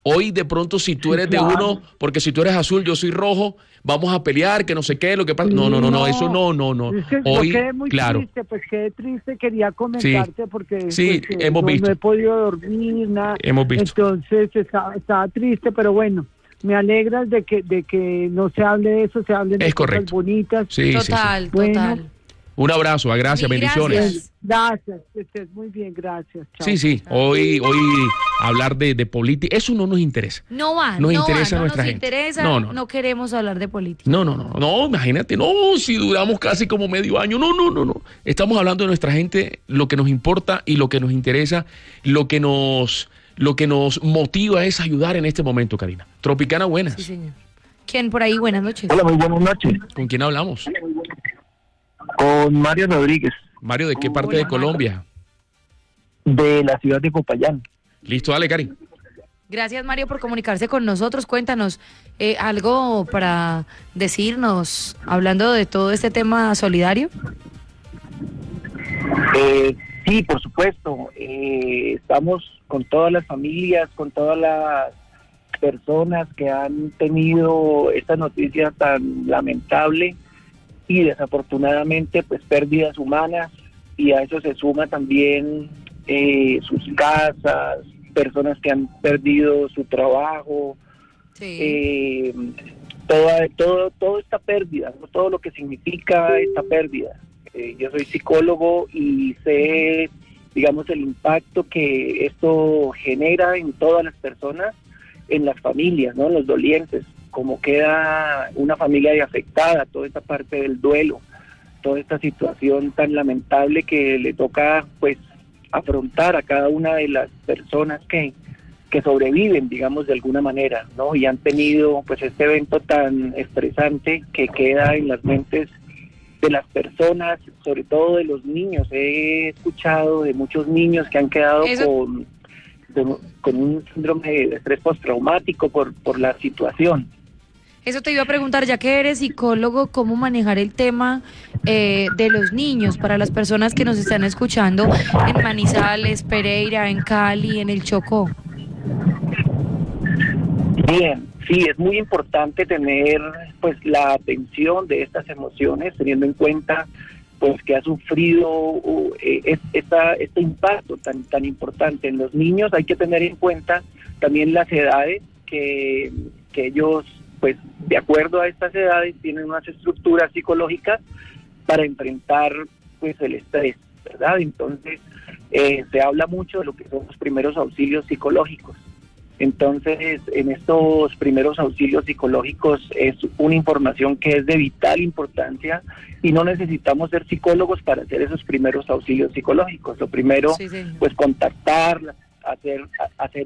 Hoy de pronto si tú eres de uno, porque si tú eres azul, yo soy rojo, vamos a pelear, que no sé qué, lo que pasa. No, eso no. Es que Hoy, yo quedé muy triste, pues quedé triste, quería comentarte porque sí, pues, hemos visto. No he podido dormir, nada. Hemos visto. Entonces estaba triste, pero bueno, me alegra de que no se hable de eso, se hablen de cosas bonitas. Sí, total. Bueno, un abrazo, gracias, bendiciones. Gracias, que estés muy bien, gracias. Chao. Sí, hoy hablar de política, eso no nos interesa. Nos interesa, no queremos hablar de política. No, imagínate, si duramos casi como medio año, no. Estamos hablando de nuestra gente, lo que nos importa y lo que nos interesa, lo que nos motiva es ayudar en este momento, Karina. Tropicana, buenas. Sí, señor. ¿Quién por ahí? Buenas noches. Hola, muy buenas noches. ¿Con quién hablamos? Con Mario Rodríguez. Mario, ¿de qué parte de Colombia? De la ciudad de Popayán. Listo, dale, Cari. Gracias, Mario, por comunicarse con nosotros. Cuéntanos algo para decirnos, hablando de todo este tema solidario. Sí, por supuesto. Estamos con todas las familias, con todas las personas que han tenido esta noticia tan lamentable y desafortunadamente pues pérdidas humanas, y a eso se suma también sus casas, personas que han perdido su trabajo, toda esta pérdida, ¿no? Todo lo que significa esta pérdida. Yo soy psicólogo y sé, digamos, el impacto que esto genera en todas las personas, en las familias, ¿no? En los dolientes, cómo queda una familia de afectada, toda esta parte del duelo, toda esta situación tan lamentable que le toca pues afrontar a cada una de las personas que sobreviven, digamos, de alguna manera, ¿no? Y han tenido pues este evento tan estresante que queda en las mentes de las personas, sobre todo de los niños. He escuchado de muchos niños que han quedado con un síndrome de estrés postraumático por la situación. Eso te iba a preguntar, ya que eres psicólogo, ¿cómo manejar el tema de los niños para las personas que nos están escuchando en Manizales, Pereira, en Cali, en el Chocó? Bien, sí, es muy importante tener pues la atención de estas emociones, teniendo en cuenta pues que ha sufrido este impacto tan importante en los niños. Hay que tener en cuenta también las edades que ellos, pues de acuerdo a estas edades, tienen unas estructuras psicológicas para enfrentar pues el estrés, ¿verdad? Entonces se habla mucho de lo que son los primeros auxilios psicológicos. Entonces, en estos primeros auxilios psicológicos es una información que es de vital importancia y no necesitamos ser psicólogos para hacer esos primeros auxilios psicológicos. Lo primero, pues contactar, hacer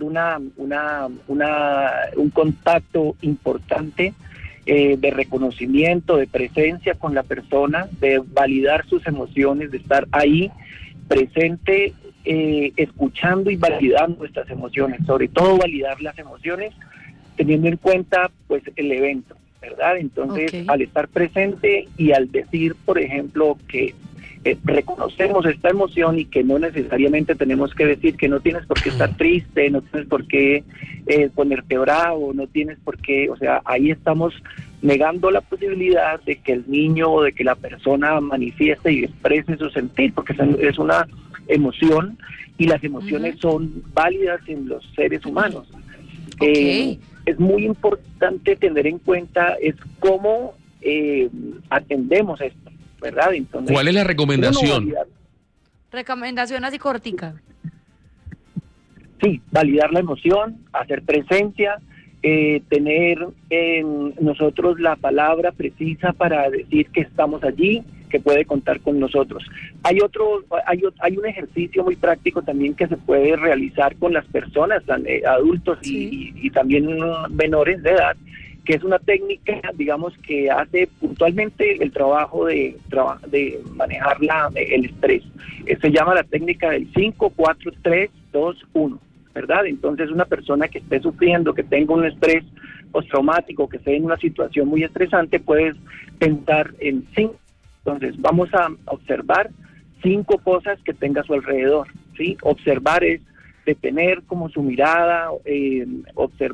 un contacto importante de reconocimiento, de presencia con la persona, de validar sus emociones, de estar ahí presente, escuchando y validando estas emociones, sobre todo validar las emociones teniendo en cuenta pues el evento, ¿verdad? Entonces, al estar presente y al decir, por ejemplo, que reconocemos esta emoción y que no necesariamente tenemos que decir que no tienes por qué estar triste, no tienes por qué ponerte bravo, no tienes por qué, o sea, ahí estamos negando la posibilidad de que el niño o de que la persona manifieste y exprese su sentir, porque es una emoción y las emociones son válidas en los seres humanos. Es muy importante tener en cuenta es cómo atendemos esto, ¿verdad? Entonces, ¿cuál es la recomendación? Recomendación así cortica. Sí, validar la emoción, hacer presencia, tener en nosotros la palabra precisa para decir que estamos allí, que puede contar con nosotros. Hay un ejercicio muy práctico también que se puede realizar con las personas, adultos y también menores de edad, que es una técnica, digamos, que hace puntualmente el trabajo de manejar el estrés. Se llama la técnica del 5, 4, 3, 2, 1, ¿verdad? Entonces, una persona que esté sufriendo, que tenga un estrés postraumático, que esté en una situación muy estresante, puedes pensar en 5. Entonces, vamos a observar 5 cosas que tenga a su alrededor, ¿sí? Observar es detener como su mirada, observar